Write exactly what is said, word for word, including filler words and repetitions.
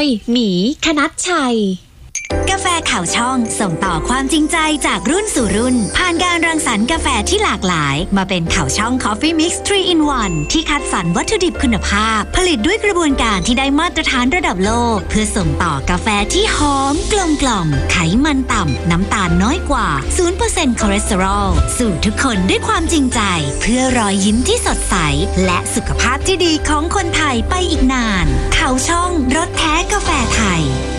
ยหมีคณัชชัยกาแฟข่าวช่องส่งต่อความจริงใจจากรุ่นสู่รุ่นผ่านการรังสรรค์กาแฟที่หลากหลายมาเป็นข่าวช่อง Coffee Mix ทรี in วัน ที่คัดสรรวัตถุดิบคุณภาพผลิตด้วยกระบวนการที่ได้มาตรฐานระดับโลกเพื่อส่งต่อกาแฟที่หอมกลมกล่อมไขมันต่ำน้ำตาลน้อยกว่า ศูนย์เปอร์เซ็นต์ คอเลสเตอรอลสู่ทุกคนด้วยความจริงใจเพื่อรอยยิ้มที่สดใสและสุขภาพที่ดีของคนไทยไปอีกนานข่าวช่องรสแท้กาแฟไทย